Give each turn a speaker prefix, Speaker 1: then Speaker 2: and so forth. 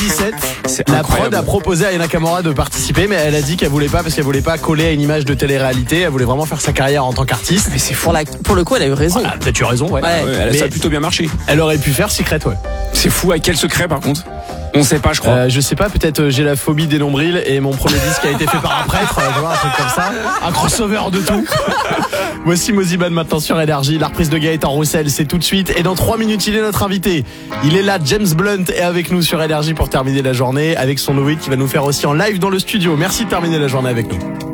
Speaker 1: 2017,
Speaker 2: C'est
Speaker 1: la
Speaker 2: incroyable.
Speaker 1: prod a proposé à Aya Nakamura de participer, mais elle a dit qu'elle voulait pas parce qu'elle voulait pas coller à une image de télé-réalité. Elle voulait vraiment faire sa carrière en tant qu'artiste.
Speaker 2: Mais c'est fou.
Speaker 3: Pour le coup, elle a eu raison.
Speaker 1: Ah, peut-être eu raison, ouais.
Speaker 3: Ouais.
Speaker 2: Ouais,
Speaker 1: Mais
Speaker 2: ça a plutôt bien marché.
Speaker 1: elle aurait pu faire Secret, ouais.
Speaker 2: C'est fou. Avec quel secret par contre? On sait pas, je crois.
Speaker 1: Je sais pas, peut-être j'ai la phobie des nombrils et mon premier disque a été fait par un prêtre, tu vois, un truc comme ça. Un crossover de tout. Voici Moziban maintenant sur Énergie. La reprise de Gaëtan Roussel, c'est tout de suite. Et dans 3 minutes, il est notre invité. Il est là, James Blunt est avec nous sur Énergie pour terminer la journée avec son nouveau hit qui va nous faire aussi en live dans le studio. Merci de terminer la journée avec nous.